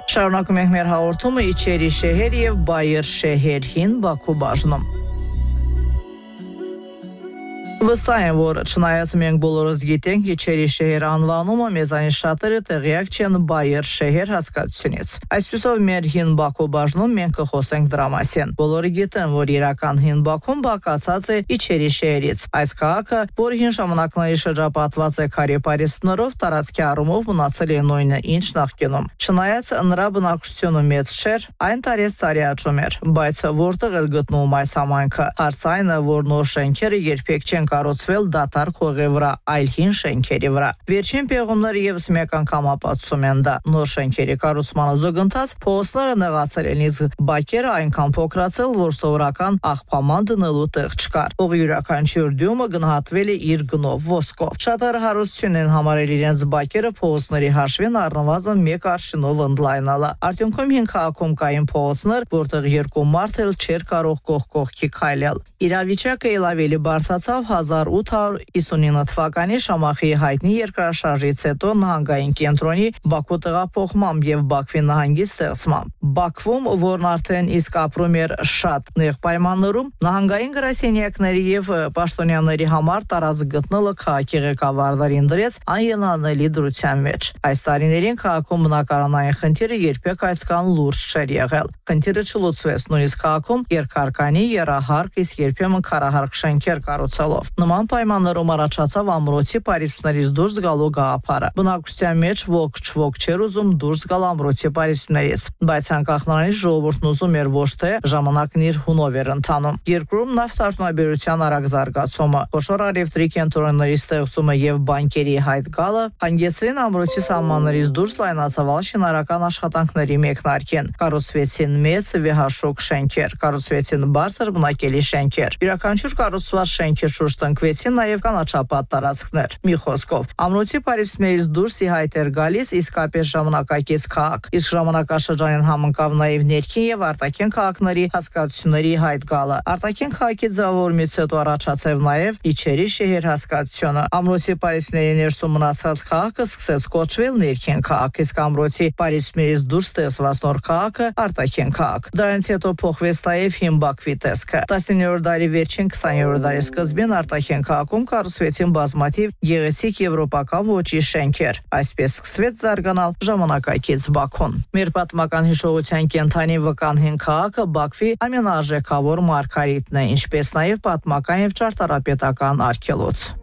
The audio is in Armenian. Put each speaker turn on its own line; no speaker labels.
Շարունակում ենք մեր հաղորդումը Իչերի շեհեր եւ Բայեր շեհեր հին Բաքու բաժնում։ Վստահ եմ, որ չնայած մենք բոլորս գիտենք Իչերի շեհեր անվանումը, մեզանից շատերը տեղյակ չեն Բայեր շեհեր հասկացությունից։ Այսպիսով մեր հին Բաքու բաժնում մենք կխոսենք դրա մասին։ Բոլորը գիտեն, որ իրական հին Բաքուն բաղկացած է Իչերի շեհերից։ Այս քաղաքը, որը հին ժամանակների շրջապատված է քարե պարիսպներով, տարածքի առումով մնացել է նույնը, ինչ նախկինում։ Չնայած նրա բնակչությունը մեծ չէր, այն տարի աճում էր, բայց որտեղ էր գտնվում այս համայնքը։ Հարց այն է, որ նոր շենքերը երբեք չեն կարոցվել դատարկ հողի վրա, այլ հին շենքերի վրա։ Վերջին պեղումները եւս մեկ անգամ ապացուցում են դա։ Նոր շենքերի կառուցման զուգընթաց փողոցները նեղացել են, իսկ բակերը այնքան փոքրացել, որ սովորական աղբաման դնելու տեղ չկար։ Հողի յուրաքանչյուր դյումը գնահատվել է իր գնով ոսկով։ Շատերը հարստություն են համարել իրենց բակերը փողոցների հաշվին առնվազն մեկ արշինով ընդլայնալը։ Արդյունքում հին քաղաքում կային փողոցներ, որտեղ երկու մարդ էլ չէր կարող կողքի քայլել։ Իրավիճակը ավելի բարձրացավ 1859 թվականի Շամախի հայտնի երկրաշարժից հետո նահանգային կենտրոնի Բաքու տեղափոխմամբ եւ Բաքվի նահանգի ստեղծմամբ։ Բաքվում, որն արդեն իսկ ապրում էր շատ նեղ պայմաններում, նահանգային գրասենյակների եւ պաշտոնյաների համար տարածք գտնելը քաղաքի ղեկավարներին դրեց անելանելի դրության մեջ։ Այս տարիներին քաղաքում բնակարանային խնդիրը երբեք այսքան լուրջ չէր եղել։ Խնդիրը չլուծվեց նույնիսկ քաղաքում երկհարկանի երահարկ, իսկ երբեմն քարահարկ շենքեր կառուցելով։ Նման պայմաններում առաջացավ ամրոցի պարիսպներից դուրս գալու գաղափարը։ Բնակչության մեջ ոք չէր ուզում դուրս գալ ամրոցի պարիսպներից, բայց անկախ նրանից ժողովուրդն ուզում էր ոչ թե ժամանակն իր հունով էր ընթանում։ Երկրում նավթարդյունաբերության արագ զարգացումը, խոշոր առևտրի կենտրոնների ստեղծումը եւ բանկերի հայտ գալը հանգեցրին ամրոցի սահմաններից դուրս լայնածավալ շինարարական աշխատանքների մեկնարկին։ Կառուցվեցին մեծ վեհաշոկ շենքեր, կառուցվեցին բարձր բնակելի շենքեր։ Յուրաքանչյուր կառուցված շենքի շուրջ տնկվեցին նաև կանաչապատ տարածքներ։ Մի խոսքով, ամրոցի պարիսպներից դուրս ի հայտ էր գալիս իսկապես ժամանակակից քաղաք։ Իսկ ժամանակաշրջանին համընկավ նաև ներքին եւ արտաքին քաղաքների հասկացությունների հայտ գալը։ Արտաքին քաղաքի ձևավորումից հետո առաջացավ նաև Իչերի շեհեր հասկացությունը։ Ամրոցի պարիսպների ներսում մնացած քաղաքը սկսեց կոչվել ներքին քաղաք, իսկ ամրոցի պարիսպներից դուրս ստեղծված նոր քաղաքը արտաքին քաղաք։ Դրանից հետո փոխվեց նաև հին Բաքվի տեսքը։ 19-րդ դարի վերջին 20-րդ դարի սկզբին արտաքին քաղաքում կառուցվեցին բազմաթիվ գեղեցիկ եվրոպական ոճի շենքեր։ Այսպես սկսվեց զարգանալ ժամանակակից Բաքուն։ Մեր պատմական հիշողության կենթանի վկան հին քաղաքը Բաքվի ամենաարժեքավոր մարգարիտն է, ինչպես նաև պատմական եւ ճարտարապետական արգելոց։